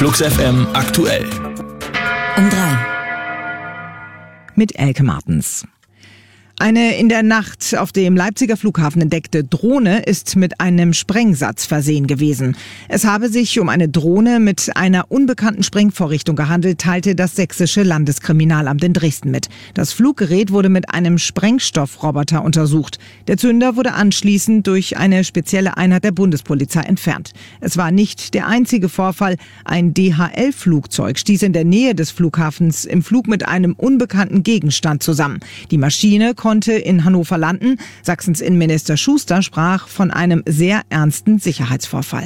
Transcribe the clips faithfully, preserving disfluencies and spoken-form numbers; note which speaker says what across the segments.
Speaker 1: Flux F M aktuell.
Speaker 2: Um drei.
Speaker 3: Mit Elke Martens. Eine in der Nacht auf dem Leipziger Flughafen entdeckte Drohne ist mit einem Sprengsatz versehen gewesen. Es habe sich um eine Drohne mit einer unbekannten Sprengvorrichtung gehandelt, teilte das Sächsische Landeskriminalamt in Dresden mit. Das Fluggerät wurde mit einem Sprengstoffroboter untersucht. Der Zünder wurde anschließend durch eine spezielle Einheit der Bundespolizei entfernt. Es war nicht der einzige Vorfall. Ein D H L-Flugzeug stieß in der Nähe des Flughafens im Flug mit einem unbekannten Gegenstand zusammen. Die Maschine konnte konnte in Hannover landen. Sachsens Innenminister Schuster sprach von einem sehr ernsten Sicherheitsvorfall.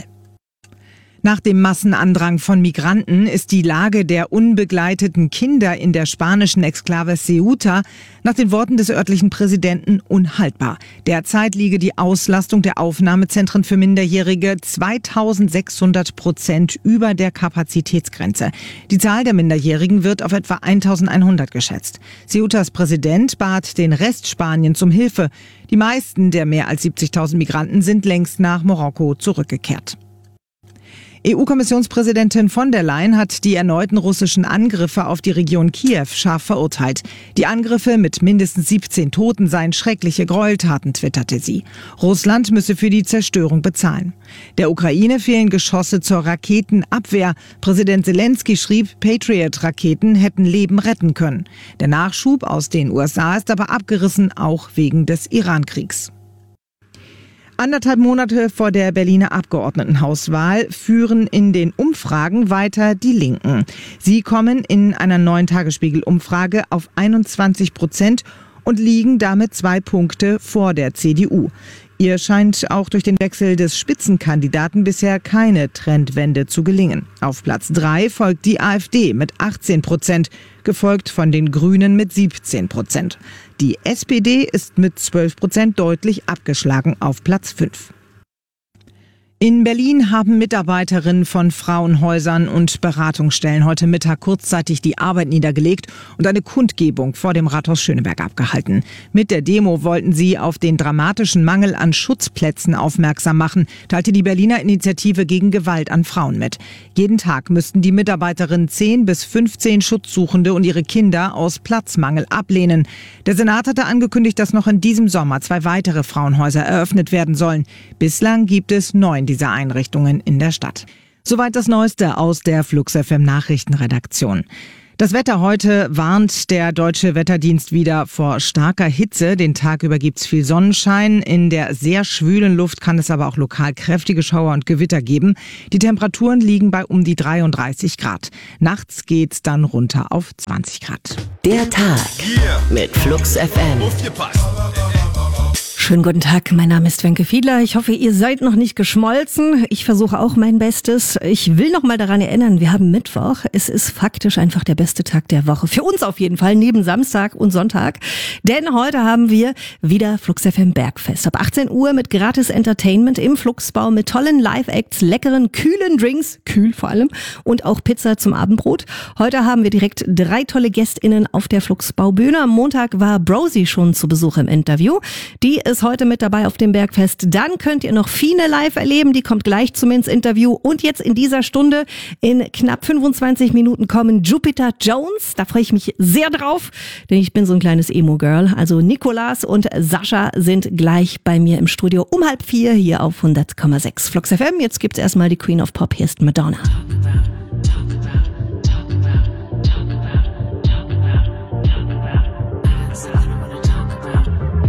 Speaker 3: Nach dem Massenandrang von Migranten ist die Lage der unbegleiteten Kinder in der spanischen Exklave Ceuta nach den Worten des örtlichen Präsidenten unhaltbar. Derzeit liege die Auslastung der Aufnahmezentren für Minderjährige zweitausendsechshundert Prozent über der Kapazitätsgrenze. Die Zahl der Minderjährigen wird auf etwa eintausendeinhundert geschätzt. Ceutas Präsident bat den Rest Spaniens um Hilfe. Die meisten der mehr als siebzigtausend Migranten sind längst nach Marokko zurückgekehrt. E U-Kommissionspräsidentin von der Leyen hat die erneuten russischen Angriffe auf die Region Kiew scharf verurteilt. Die Angriffe mit mindestens siebzehn Toten seien schreckliche Gräueltaten, twitterte sie. Russland müsse für die Zerstörung bezahlen. Der Ukraine fehlen Geschosse zur Raketenabwehr. Präsident Zelensky schrieb, Patriot-Raketen hätten Leben retten können. Der Nachschub aus den U S A ist aber abgerissen, auch wegen des Iran-Kriegs. Anderthalb Monate vor der Berliner Abgeordnetenhauswahl führen in den Umfragen weiter die Linken. Sie kommen in einer neuen Tagesspiegel-Umfrage auf einundzwanzig Prozent und liegen damit zwei Punkte vor der C D U. Ihr scheint auch durch den Wechsel des Spitzenkandidaten bisher keine Trendwende zu gelingen. Auf Platz drei folgt die AfD mit achtzehn Prozent, gefolgt von den Grünen mit siebzehn Prozent. Die S P D ist mit zwölf Prozent deutlich abgeschlagen auf Platz fünf. In Berlin haben Mitarbeiterinnen von Frauenhäusern und Beratungsstellen heute Mittag kurzzeitig die Arbeit niedergelegt und eine Kundgebung vor dem Rathaus Schöneberg abgehalten. Mit der Demo wollten sie auf den dramatischen Mangel an Schutzplätzen aufmerksam machen, teilte die Berliner Initiative gegen Gewalt an Frauen mit. Jeden Tag müssten die Mitarbeiterinnen zehn bis fünfzehn Schutzsuchende und ihre Kinder aus Platzmangel ablehnen. Der Senat hatte angekündigt, dass noch in diesem Sommer zwei weitere Frauenhäuser eröffnet werden sollen. Bislang gibt es neun dieser Einrichtungen in der Stadt. Soweit das Neueste aus der Flux F M Nachrichtenredaktion. Das Wetter heute warnt der Deutsche Wetterdienst wieder vor starker Hitze. Den Tag über gibt's viel Sonnenschein. In der sehr schwülen Luft kann es aber auch lokal kräftige Schauer und Gewitter geben. Die Temperaturen liegen bei um die dreiunddreißig Grad. Nachts geht's dann runter auf zwanzig Grad.
Speaker 2: Der Tag mit Flux F M.
Speaker 4: Schönen guten Tag, mein Name ist Wenke Fiedler. Ich hoffe, ihr seid noch nicht geschmolzen. Ich versuche auch mein Bestes. Ich will noch mal daran erinnern, wir haben Mittwoch. Es ist faktisch einfach der beste Tag der Woche. Für uns auf jeden Fall, neben Samstag und Sonntag. Denn heute haben wir wieder Flux F M Bergfest. Ab achtzehn Uhr mit gratis Entertainment im Fluxbau mit tollen Live-Acts, leckeren, kühlen Drinks, kühl vor allem, und auch Pizza zum Abendbrot. Heute haben wir direkt drei tolle GästInnen auf der Fluxbaubühne. Am Montag war Brosi schon zu Besuch im Interview. Die ist heute mit dabei auf dem Bergfest. Dann könnt ihr noch Fine live erleben, die kommt gleich zu mir ins Interview. Und jetzt in dieser Stunde, in knapp fünfundzwanzig Minuten, kommen Jupiter Jones. Da freue ich mich sehr drauf, denn ich bin so ein kleines Emo-Girl. Also Nikolas und Sascha sind gleich bei mir im Studio um halb vier hier auf hundert Komma sechs Flux F M. Jetzt gibt's erstmal die Queen of Pop, hier ist Madonna.